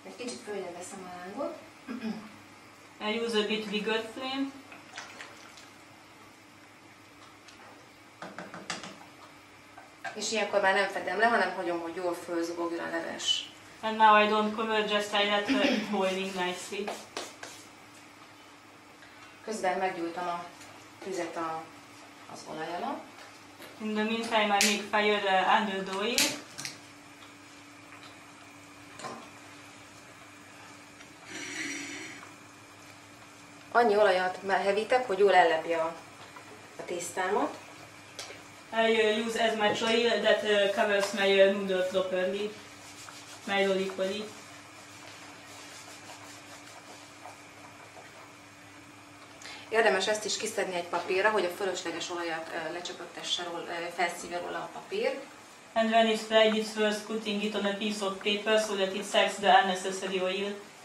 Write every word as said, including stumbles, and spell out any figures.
Egy kicsit följebb veszem a lángot. I use a bit bigger flame. És ilyenkor már nem fedem le, hanem hagyom, hogy jól fölzubogjon a leves. And now I don't cover, just I let it boiling nicely. Közben meggyújtom a tüzet a, az olaj alatt. In the meantime, I make fire uh, under the oil. Annyi olajat hevítek, hogy jól ellepje a, a tésztámat. I uh, use as much oil that uh, covers my uh, noodle properly, my roll equally. Érdemes ezt is kiszedni egy papírra, hogy a fölösleges olajat uh, lecsöpögtesse, uh, felszívja róla a papír. And when it's fried, it's worth putting it on a piece of paper so that it sucks the unnecessary oil.